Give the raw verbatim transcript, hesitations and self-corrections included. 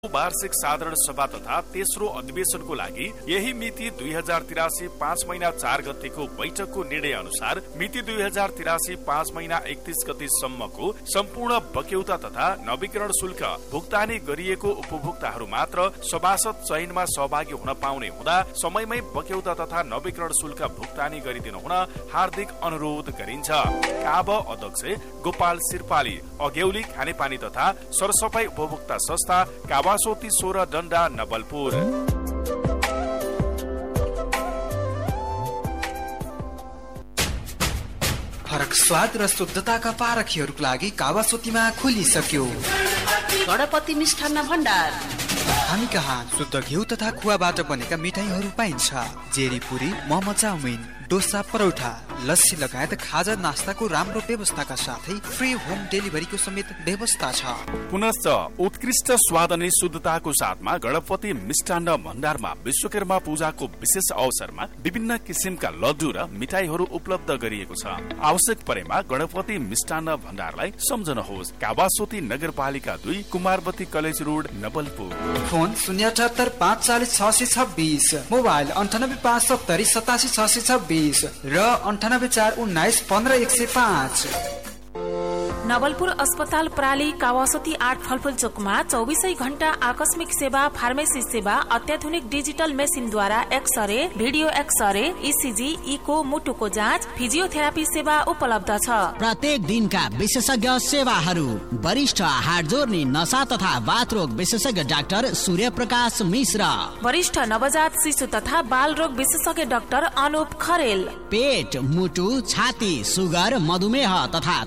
वार्षिक साधारण सभा तथा तेस्रो अधिवेशनको लागि यही मिति दुई हजार तिरासी पाँच महिना चार गतेको बैठकको निर्णय अनुसार मिति दुई हजार तिरासी पाँच महिना एकतीस गतेसम्मको सम्पूर्ण बक्यौता तथा नवीकरण शुल्क भुक्तानी गरिएको उपभोक्ताहरू मात्र सभासद चयनमा सहभागी हुन पाउने हुँदा समयमै बक्यौता तथा नवीकरण शुल्क भुक्तानी गरिदिनु हुन हार्दिक अनुरोध गरिन्छ। काब अध्यक्ष गोपाल सिरपाली, अघ्यौली खानेपानी तथा सरसफाई उपभोक्ता संस्था कावासोती सोह्र डन्डा नवलपुर। फरक स्वाद र शुद्धताका पारखीहरूको लागि कावासोतीमा खोलिसक्यो गणपति मिष्ठान्न भण्डार। हामी कहाँ शुद्ध घिउ तथा खुवाबाट बनेका मिठाईहरू पाइन्छ। जेरीपुरी, मोमो, चाउमिन, डोसा, परौठा, लस्सी लगायत खाजा नास्ताको राम्रो व्यवस्थाका साथै फ्री होम डेलिभरीको समेत व्यवस्था छ। पुनश्च उत्कृष्ट स्वाद अनि शुद्धताको साथमा गणपति मिष्ठान्न भण्डारमा विश्वकर्मा पूजाको विशेष अवसरमा विभिन्न किसिमका लड्डु र मिठाईहरू उपलब्ध गरिएको छ। आवश्यक परेमा गणपति मिष्ठान्न भण्डारलाई सम्झनुहोस्। कावासोती नगरपालिका दुई, कुमारवती कलेज रोड, नवलपुर। फोन शून्य अठहत्तर पाँच चालिस छ सय छब्बिस, मोबाइल अन्ठानब्बे पाँच सत्तरी सतासी छ सय छब्बिस र अन्ठानब्बे चार उन्नाइस पन्ध्र एक सय पाँच। नवलपुर अस्पताल प्राली कावासोती आठ फलफुल चोकमा चौबीसै घण्टा आकस्मिक सेवा, फार्मेसी सेवा, अत्याधुनिक digital मेसिनद्वारा x-ray, video x-ray, ECG, eco, मुटुको जाँच, फिजियोथेरापी सेवा उपलब्ध छ। प्रत्येक दिनका विशेषज्ञ सेवाहरू। वरिष्ठ हाड जोर्नी, नसा तथा बाथरोग विशेषज्ञ डाक्टर सूर्य प्रकाश मिश्र। वरिष्ठ नवजात शिशु तथा बाल रोग विशेषज्ञ डाक्टर अनुप खरेल। पेट, मुटु, छाती, सुगर, मधुमेह तथा